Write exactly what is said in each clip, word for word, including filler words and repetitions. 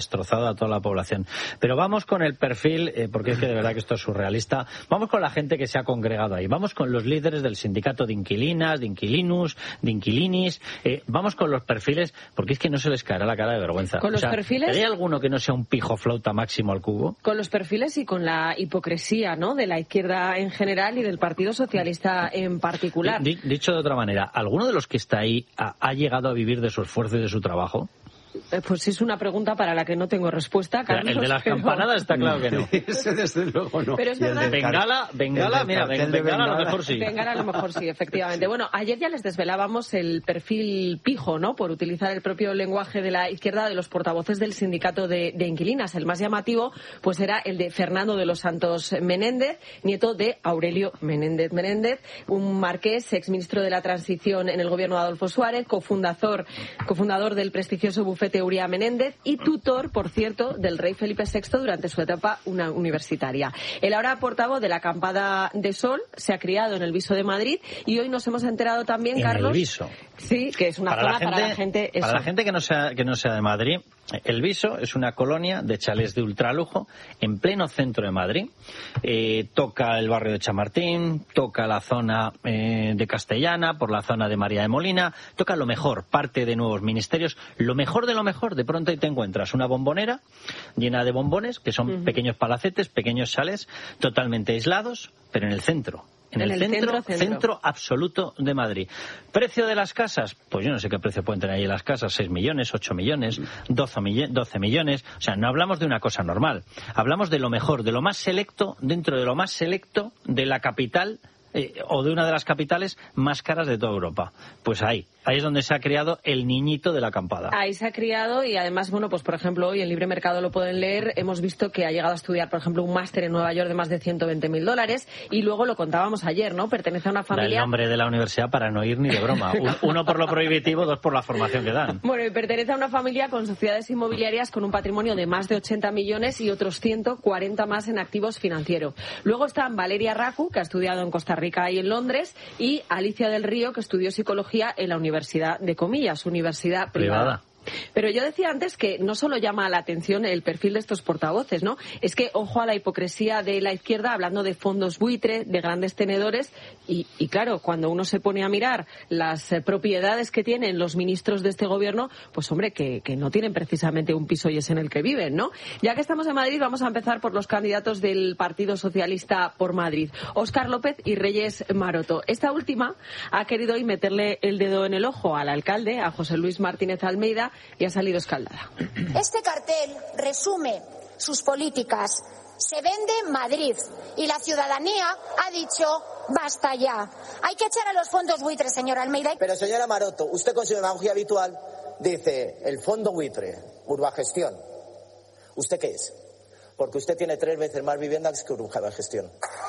destrozado a toda la población. Pero vamos con el perfil, eh, porque es que de verdad que esto es surrealista, vamos con la gente que se ha congregado ahí, vamos con los líderes del sindicato de inquilinas, de inquilinus, de inquilinis, eh, vamos con los perfiles, porque es que no se les caerá la cara de vergüenza. ¿Con los o sea, perfiles? ¿hay alguno que no sea un pijo flauta máximo al cubo? Con los perfiles y con la hipocresía, ¿no?, de la izquierda en general y del Partido Socialista en particular. D- dicho de otra manera, ¿alguno de los que está ahí ha, ha llegado a vivir de su esfuerzo y de su trabajo? Eh, Pues es una pregunta para la que no tengo respuesta, Carlos. El de las pero... campanadas está claro que no. Ese desde luego no. Pero es Y el verdad. del car- Bengala, Bengala, el del mira, cartel de Bengala a lo Bengala. mejor sí. Bengala a lo mejor sí, efectivamente. Bueno, ayer ya les desvelábamos el perfil pijo, ¿no?, por utilizar el propio lenguaje de la izquierda, de los portavoces del sindicato de, de inquilinas. El más llamativo pues era el de Fernando de los Santos Menéndez, nieto de Aurelio Menéndez Menéndez, un marqués, exministro de la Transición en el gobierno de Adolfo Suárez, cofundador, cofundador del prestigioso bufete Uría Menéndez y tutor, por cierto, del rey Felipe sexto durante su etapa una universitaria. El ahora portavoz de la Acampada de Sol se ha criado en el Viso de Madrid y hoy nos hemos enterado también, En Carlos... el Viso. Sí, que es una Para zona la gente, para la gente... para eso. la gente que no sea que no sea de Madrid, el Viso es una colonia de chalés de ultralujo en pleno centro de Madrid. Eh, toca el barrio de Chamartín, toca la zona eh, de Castellana, por la zona de María de Molina, toca lo mejor, parte de nuevos ministerios, lo mejor de lo mejor. De pronto ahí te encuentras una bombonera llena de bombones, que son uh-huh. pequeños palacetes, pequeños chalés, totalmente aislados, pero en el centro. En, en el, el centro, centro, centro, centro absoluto de Madrid. ¿Precio de las casas? Pues yo no sé qué precio pueden tener ahí las casas, seis millones, ocho millones, doce millones. O sea, no hablamos de una cosa normal. Hablamos de lo mejor, de lo más selecto, dentro de lo más selecto de la capital eh, o de una de las capitales más caras de toda Europa. Pues ahí. Ahí es donde se ha criado el niñito de la acampada. Ahí se ha criado y además, bueno, pues por ejemplo, hoy en Libre Mercado lo pueden leer, hemos visto que ha llegado a estudiar, por ejemplo, un máster en Nueva York de más de ciento veinte mil dólares y luego lo contábamos ayer, ¿no? Pertenece a una familia... Da el nombre de la universidad para no ir ni de broma. Uno por lo prohibitivo, dos por la formación que dan. Bueno, y pertenece a una familia con sociedades inmobiliarias con un patrimonio de más de ochenta millones y otros ciento cuarenta más en activos financieros. Luego están Valeria Racu, que ha estudiado en Costa Rica y en Londres, y Alicia del Río, que estudió psicología en la Universidad de comillas, universidad privada. privada. Pero yo decía antes que no solo llama la atención el perfil de estos portavoces, ¿no? Es que ojo a la hipocresía de la izquierda hablando de fondos buitre, de grandes tenedores y, y claro, cuando uno se pone a mirar las eh, propiedades que tienen los ministros de este gobierno, pues hombre, que, que no tienen precisamente un piso y es en el que viven, ¿no? Ya que estamos en Madrid, vamos a empezar por los candidatos del Partido Socialista por Madrid. Óscar López y Reyes Maroto. Esta última ha querido hoy meterle el dedo en el ojo al alcalde, a José Luis Martínez Almeida, y ha salido escaldada. Este cartel resume sus políticas. Se vende Madrid y la ciudadanía ha dicho basta ya. Hay que echar a los fondos buitres, señora Almeida. Pero señora Maroto, usted con su demagogia habitual dice el fondo buitre, Urbagestión. ¿Usted qué es? Porque usted tiene tres veces más viviendas que Urbagestión.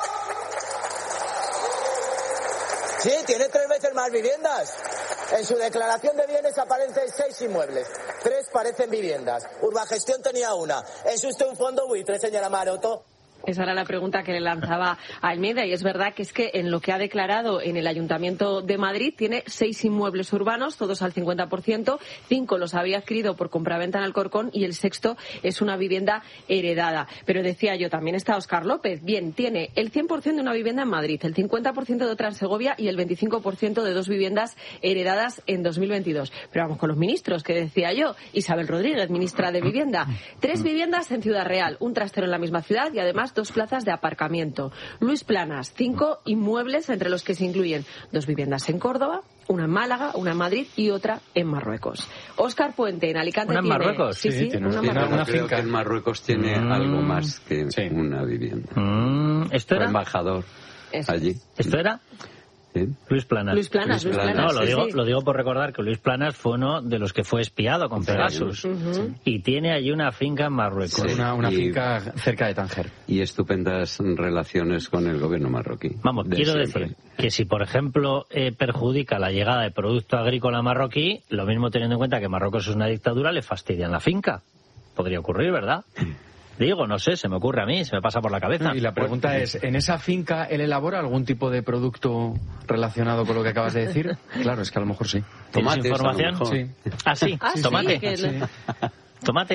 Sí, tiene tres veces más viviendas. En su declaración de bienes aparecen seis inmuebles. Tres parecen viviendas. Urbagestión tenía una. ¿Es usted un fondo buitre, señora Maroto? Esa era la pregunta que le lanzaba a Almeida y es verdad que es que en lo que ha declarado en el Ayuntamiento de Madrid tiene seis inmuebles urbanos, todos al cincuenta por ciento, cinco los había adquirido por compraventa en Alcorcón y el sexto es una vivienda heredada. Pero decía yo, también está Óscar López. Bien, tiene el cien por ciento de una vivienda en Madrid, el cincuenta por ciento de otra en Segovia y el veinticinco por ciento de dos viviendas heredadas en dos mil veintidós. Pero vamos con los ministros, que decía yo. Isabel Rodríguez, ministra de Vivienda. Tres viviendas en Ciudad Real, un trastero en la misma ciudad y además dos plazas de aparcamiento. Luis Planas, cinco inmuebles entre los que se incluyen dos viviendas en Córdoba, una en Málaga, una en Madrid y otra en Marruecos. Óscar Puente, en Alicante. ¿Una en tiene... Marruecos? Sí, sí, sí tiene una, una, Marruecos. una finca. Creo que en Marruecos tiene mm. algo más que sí. una vivienda. Mm. ¿Esto era? El embajador Eso. allí. ¿Esto era? ¿Sí? Luis Planas. Luis Planas, Luis Planas. No, lo, sí, digo, sí. lo digo por recordar que Luis Planas fue uno de los que fue espiado con Pegasus. Uh-huh. Y tiene allí una finca en Marruecos. Sí, una una y, finca cerca de Tánger. Y estupendas relaciones con el gobierno marroquí. Vamos, de quiero siempre. decir que si, por ejemplo, eh, perjudica la llegada de producto agrícola marroquí, lo mismo teniendo en cuenta que Marruecos es una dictadura, le fastidian la finca. Podría ocurrir, ¿verdad? Digo, no sé, se me ocurre a mí, se me pasa por la cabeza. Y la pregunta es, ¿en esa finca él elabora algún tipo de producto relacionado con lo que acabas de decir? Claro, es que a lo mejor sí. ¿Tienes Tomates, información? a lo mejor. Sí. ¿Ah, sí? Ah, ¿Tomate? sí, que le... ¿Tomate?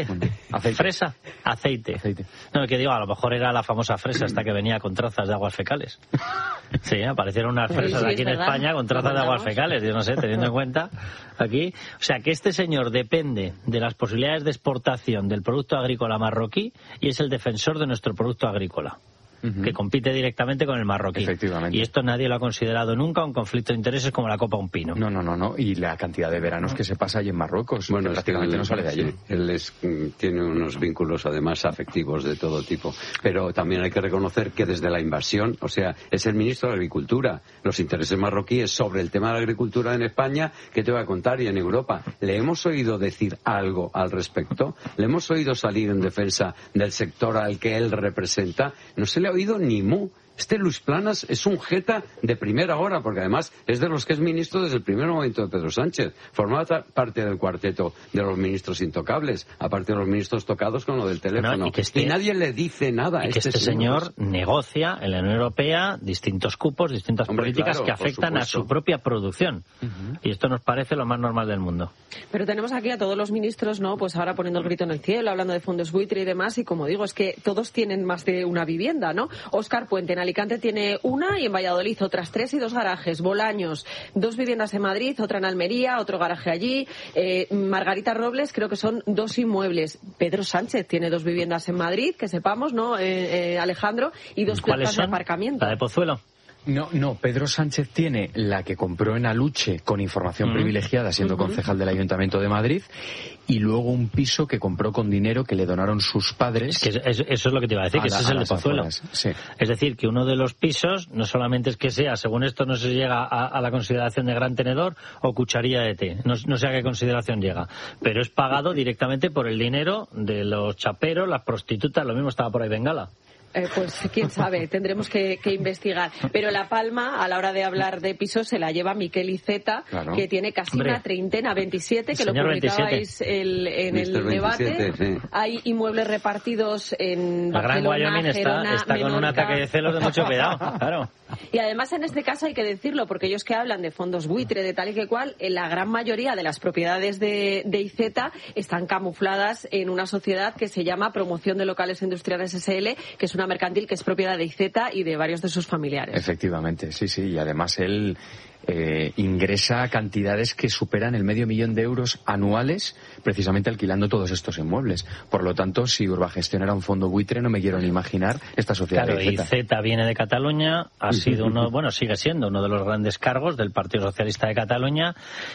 Aceite. ¿Fresa? Aceite. Aceite. No, que digo, a lo mejor era la famosa fresa hasta que venía con trazas de aguas fecales. Sí, aparecieron unas fresas sí, aquí en verdad. España con trazas de aguas fecales, yo no sé, teniendo en cuenta aquí. O sea, que este señor depende de las posibilidades de exportación del producto agrícola marroquí y es el defensor de nuestro producto agrícola. Uh-huh. Que compite directamente con el marroquí. Efectivamente. Y esto nadie lo ha considerado nunca un conflicto de intereses como la copa un pino. No, no, no, no. Y la cantidad de veranos que se pasa allí en Marruecos, bueno, que prácticamente él, no sale de allí. Sí, él es, tiene unos vínculos además afectivos de todo tipo. Pero también hay que reconocer que desde la invasión, o sea, es el ministro de Agricultura. Los intereses marroquíes sobre el tema de la agricultura en España, ¿qué te voy a contar? Y en Europa, ¿le hemos oído decir algo al respecto? ¿Le hemos oído salir en defensa del sector al que él representa? No se le ha oído ni mu. Este Luis Planas es un jeta de primera hora, porque además es de los que es ministro desde el primer momento de Pedro Sánchez. Formaba parte del cuarteto de los ministros intocables, aparte de los ministros tocados con lo del teléfono. No, y, que este, y nadie le dice nada. Y que este, este señor, señor negocia en la Unión Europea distintos cupos, distintas Hombre, políticas claro, que afectan a su propia producción. Uh-huh. Y esto nos parece lo más normal del mundo. Pero tenemos aquí a todos los ministros, ¿no? Pues ahora poniendo el grito en el cielo, hablando de fondos buitre y demás, y como digo, es que todos tienen más de una vivienda, ¿no? Óscar Puente en Alicante tiene una y en Valladolid otras tres y dos garajes. Bolaños, dos viviendas en Madrid, otra en Almería, otro garaje allí. Eh, Margarita Robles creo que son dos inmuebles. Pedro Sánchez tiene dos viviendas en Madrid, que sepamos, ¿no, eh, eh, Alejandro? Y dos plazas de aparcamiento. ¿La de Pozuelo? No, no, Pedro Sánchez tiene la que compró en Aluche con información uh-huh. privilegiada siendo uh-huh. concejal del Ayuntamiento de Madrid y luego un piso que compró con dinero que le donaron sus padres. Es que eso, eso es lo que te iba a decir, a que la, ese es el de Pozuelo. Sí. Es decir, que uno de los pisos no solamente es que sea, según esto no se llega a, a la consideración de gran tenedor o cucharilla de té, no, no sé a qué consideración llega, pero es pagado directamente por el dinero de los chaperos, las prostitutas, lo mismo estaba por ahí Bengala. Eh, pues quién sabe, tendremos que, que investigar. Pero la palma, a la hora de hablar de pisos, se la lleva Miquel Iceta, claro. que tiene casi Hombre. una treintena, veintisiete, que lo publicabais el, en el debate. Sí. Hay inmuebles repartidos en la Barcelona, Gran Wyoming está, Gerona, está con un ataque de celos de mucho cuidado, claro. Y además en este caso hay que decirlo, porque ellos que hablan de fondos buitre, de tal y que cual, la gran mayoría de las propiedades de, de Iceta están camufladas en una sociedad que se llama Promoción de Locales Industriales S L, que es una mercantil que es propiedad de Iceta y de varios de sus familiares. Efectivamente, sí, sí, y además él eh, ingresa cantidades que superan el medio millón de euros anuales precisamente alquilando todos estos inmuebles. Por lo tanto, si Urbagestión era un fondo buitre, no me quiero ni imaginar esta sociedad claro, de Iceta. Iceta viene de Cataluña, ha sido uno, bueno, sigue siendo uno de los grandes cargos del Partido Socialista de Cataluña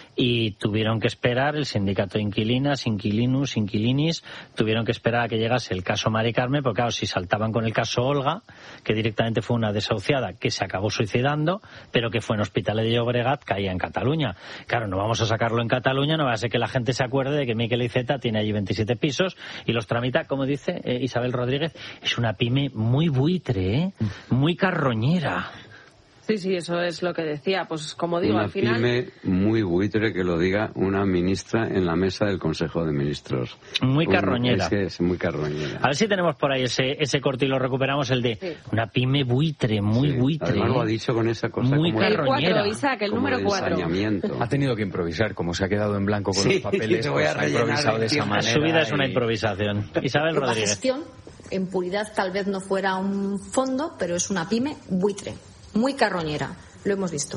y tuvieron que esperar el sindicato de inquilinas, inquilinus, inquilinis, tuvieron que esperar a que llegase el caso Mari Carmen, porque claro, si saltaban con el caso Olga, que directamente fue una desahuciada que se acabó suicidando, pero que fue en Hospitalet de Llobregat, caía en Cataluña. Claro, no vamos a sacarlo en Cataluña, no va a ser que la gente se acuerde de que Miquel Iceta tiene allí veintisiete pisos y los tramita, como dice eh, Isabel Rodríguez, es una pyme muy buitre, ¿eh? Muy carroñera. Sí, sí, eso es lo que decía. Pues como digo, una al final... Una pyme muy buitre, que lo diga una ministra en la mesa del Consejo de Ministros. Muy carroñera. Es que es muy carroñera. A ver si tenemos por ahí ese ese corte y lo recuperamos, el de sí. una pyme buitre, muy sí. buitre. Además lo ha dicho con esa cosa muy como carroñera. El cuatro, Isaac, el número cuatro. Ha tenido que improvisar, como se ha quedado en blanco con sí, los papeles, voy a pues ha improvisado de esa manera. Su vida es una y... improvisación. Isabel Rodríguez. La gestión, en puridad, tal vez no fuera un fondo, pero es una pyme buitre, muy carroñera. Lo hemos visto.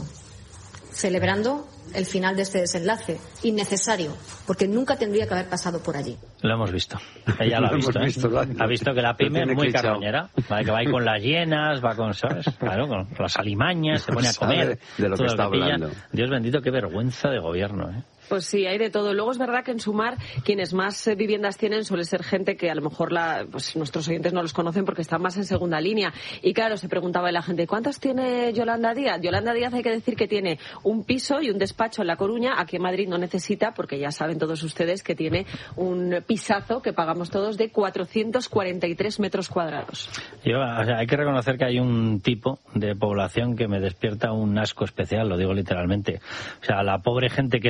Celebrando el final de este desenlace, innecesario, porque nunca tendría que haber pasado por allí. Lo hemos visto. Ella lo ha visto. ¿eh? visto ha visto que la pyme es muy carroñera. ¿Vale? Que va ahí con las hienas, va con, ¿sabes? Claro, con las alimañas, se pone a comer. De lo que está hablando. Dios bendito, qué vergüenza de gobierno, ¿eh? Pues sí, hay de todo. Luego es verdad que en Sumar quienes más eh, viviendas tienen suele ser gente que a lo mejor la, pues nuestros oyentes no los conocen porque están más en segunda línea. Y claro, se preguntaba la gente, ¿cuántas tiene Yolanda Díaz? Yolanda Díaz hay que decir que tiene un piso y un despacho en La Coruña. Aquí en Madrid no necesita, porque ya saben todos ustedes que tiene un pisazo que pagamos todos de cuatrocientos cuarenta y tres metros cuadrados. Yo, o sea, hay que reconocer que hay un tipo de población que me despierta un asco especial, lo digo literalmente. O sea, la pobre gente que es pobre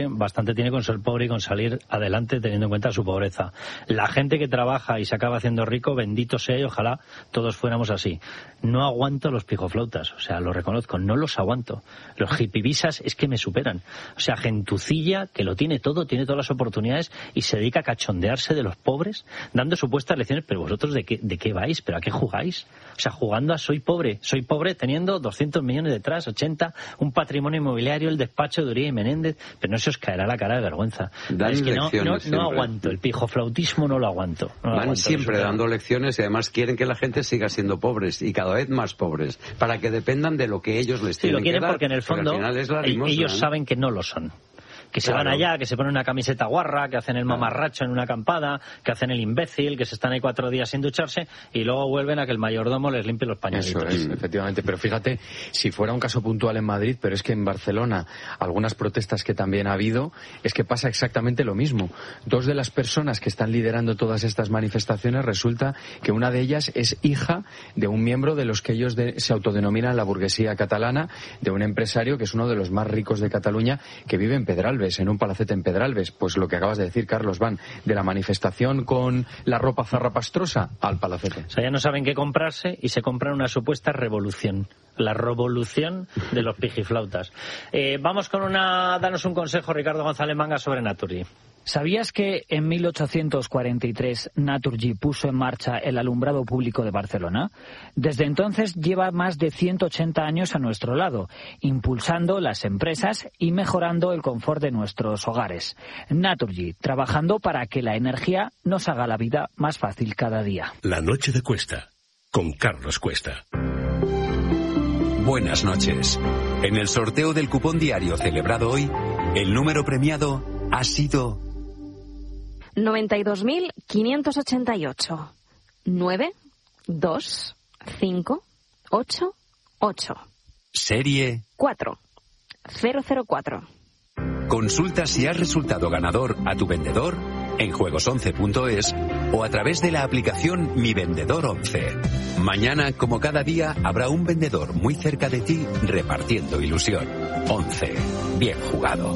bastante tiene con ser pobre y con salir adelante teniendo en cuenta su pobreza. La gente que trabaja y se acaba haciendo rico, bendito sea y ojalá todos fuéramos así. No aguanto los pijoflautas, o sea, lo reconozco, no los aguanto. Los hippievisas es que me superan. O sea, gentucilla que lo tiene todo, tiene todas las oportunidades y se dedica a cachondearse de los pobres, dando supuestas lecciones. Pero vosotros, ¿de qué, de qué vais? ¿Pero a qué jugáis? O sea, jugando a soy pobre. Soy pobre teniendo doscientos millones detrás, ochenta, un patrimonio inmobiliario, el despacho de Uría y Menéndez. Pero no se os caerá la cara de vergüenza. Es que no, no, no aguanto. El pijoflautismo no lo aguanto. No lo Van aguanto, siempre resulta. dando lecciones y además quieren que la gente siga siendo pobres y cada vez más pobres para que dependan de lo que ellos les Sí, tienen lo quieren que dar. porque en el fondo al final es la el- limosna, ellos ¿no? saben que no lo son. Que se Claro. van allá, que se ponen una camiseta guarra, que hacen el mamarracho en una acampada, que hacen el imbécil, que se están ahí cuatro días sin ducharse y luego vuelven a que el mayordomo les limpie los pañuelitos. Eso es, efectivamente. Pero fíjate, si fuera un caso puntual en Madrid, pero es que en Barcelona, algunas protestas que también ha habido, es que pasa exactamente lo mismo. Dos de las personas que están liderando todas estas manifestaciones, resulta que una de ellas es hija de un miembro de los que ellos de- se autodenominan la burguesía catalana, de un empresario que es uno de los más ricos de Cataluña, que vive en Pedralbes, en un palacete en Pedralbes. Pues lo que acabas de decir, Carlos, van de la manifestación con la ropa zarrapastrosa al palacete. O sea, ya no saben qué comprarse y se compran una supuesta revolución. La revolución de los pijiflautas. Eh, vamos con una... Danos un consejo, Ricardo González Manga, sobre Naturgy. ¿Sabías que en mil ochocientos cuarenta y tres Naturgy puso en marcha el alumbrado público de Barcelona? Desde entonces lleva más de ciento ochenta años a nuestro lado, impulsando las empresas y mejorando el confort de nuestros hogares. Naturgy, trabajando para que la energía nos haga la vida más fácil cada día. La noche de Cuesta, con Carlos Cuesta. Buenas noches. En el sorteo del cupón diario celebrado hoy, el número premiado ha sido noventa y dos mil quinientos ochenta y ocho. nueve, dos, cinco, ocho, ocho. serie. cuatro, cero cero cuatro. Consulta si has resultado ganador a tu vendedor en juegos once punto es o a través de la aplicación Mi Vendedor once. Mañana, como cada día, habrá un vendedor muy cerca de ti repartiendo ilusión. once. Bien jugado.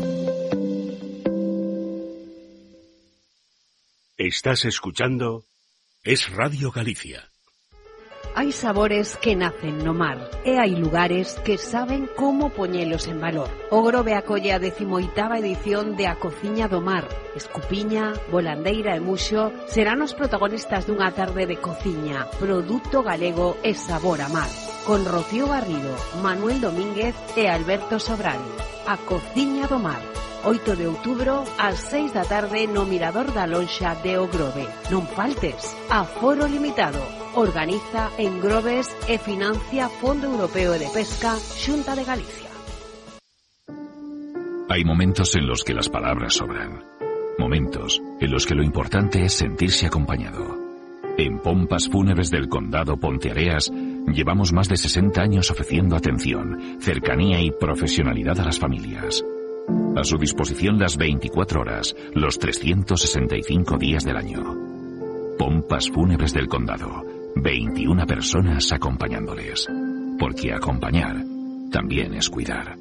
Estás escuchando Es Radio Galicia. Hai sabores que nacen no mar e hai lugares que saben como poñelos en valor. O Grove acolle a decimoitava edición de A Cociña do Mar. Escupiña, volandeira e muxo serán os protagonistas dunha tarde de cociña, produto galego e sabor a mar. Con Rocío Garrido, Manuel Domínguez e Alberto Sobral. A Cociña do Mar. oito de outubro, ás seis da tarde no Mirador da Lonxa de O Grove. Non faltes, aforo limitado. Organiza en Groves e financia Fondo Europeo de Pesca, Xunta de Galicia. Hay momentos en los que las palabras sobran. Momentos en los que lo importante es sentirse acompañado. En Pompas Fúnebres del Condado Ponteareas llevamos más de sesenta años ofreciendo atención, cercanía y profesionalidad a las familias. A su disposición las veinticuatro horas, los trescientos sesenta y cinco días del año. Pompas Fúnebres del Condado. veintiuna personas acompañándoles. Porque acompañar también es cuidar.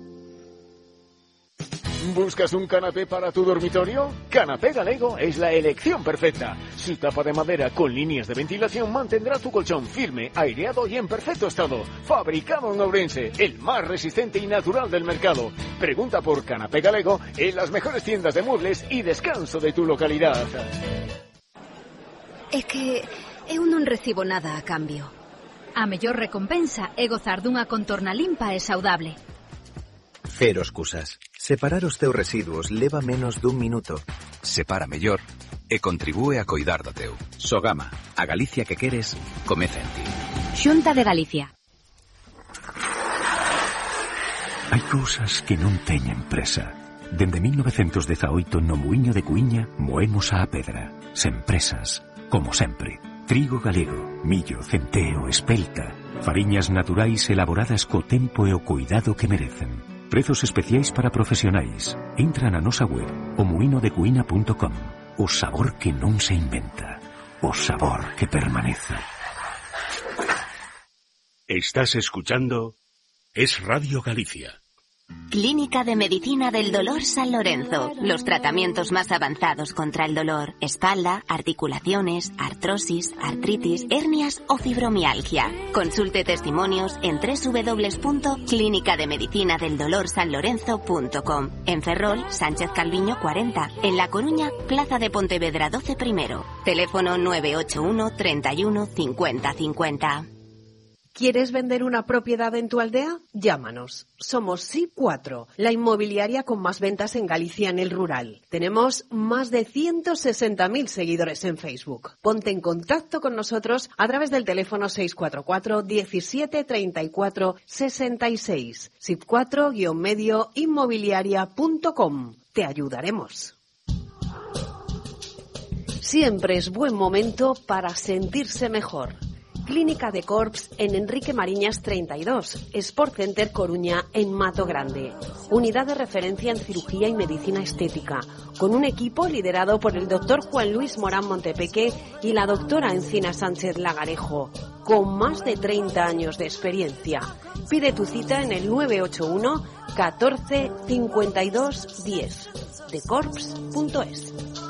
¿Buscas un canapé para tu dormitorio? Canapé Galego es la elección perfecta. Su tapa de madera con líneas de ventilación mantendrá tu colchón firme, aireado y en perfecto estado. Fabricado en Ourense, el más resistente y natural del mercado. Pregunta por Canapé Galego en las mejores tiendas de muebles y descanso de tu localidad. É que eu non recibo nada a cambio. A mellor recompensa é gozar dunha contorna limpa e saudable. Cero excusas. Separar os teus residuos leva menos dun minuto. Separa mellor e contribúe a coidar do teu. Sogama, a Galicia que queres, comeza en ti. Xunta de Galicia. Hai cousas que non teñen presa. Dende mil novecentos dezaoito no Muiño de Cuíña moemos a pedra. Sen presas, como sempre. Trigo galego, millo, centeo, espelta. Fariñas naturais elaboradas co tempo e o cuidado que merecen. Prezos especiais para profesionais. Entra na nosa web o muino de cuína punto com. O sabor que non se inventa. O sabor que permanece. Estás escuchando Es Radio Galicia. Clínica de Medicina del Dolor San Lorenzo. Los tratamientos más avanzados contra el dolor. Espalda, articulaciones, artrosis, artritis, hernias o fibromialgia. Consulte testimonios en doble u doble u doble u punto clínica de medicina del dolor san lorenzo punto com. En Ferrol, Sánchez Calviño cuarenta. En La Coruña, Plaza de Pontevedra doce primero. Teléfono nueve ocho uno, treinta y uno, cincuenta cincuenta. ¿Quieres vender una propiedad en tu aldea? Llámanos. Somos S I P cuatro, la inmobiliaria con más ventas en Galicia en el rural. Tenemos más de ciento sesenta mil seguidores en Facebook. Ponte en contacto con nosotros a través del teléfono seis cuatro cuatro, diecisiete, treinta y cuatro, sesenta y seis. S I P cuatro guion medio inmobiliaria punto com. Te ayudaremos. Siempre es buen momento para sentirse mejor. Clínica de Corps en Enrique Mariñas treinta y dos, Sport Center Coruña en Mato Grande. Unidad de referencia en cirugía y medicina estética, con un equipo liderado por el doctor Juan Luis Morán Montepeque y la doctora Encina Sánchez Lagarejo, con más de treinta años de experiencia. Pide tu cita en el nueve ocho uno, catorce, cincuenta y dos, diez, de corps punto es.